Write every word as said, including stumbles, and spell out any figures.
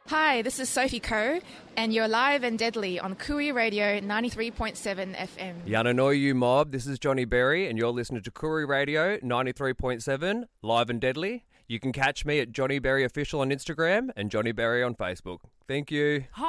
Hi, this is Sophie Coe, and you're live and deadly on Koori Radio ninety-three point seven F M. Yananoyu Mob, this is Johnny Berry, and you're listening to Koori Radio ninety-three point seven, live and deadly. You can catch me at Johnny Berry Official on Instagram and Johnny Berry on Facebook. Thank you. Hi.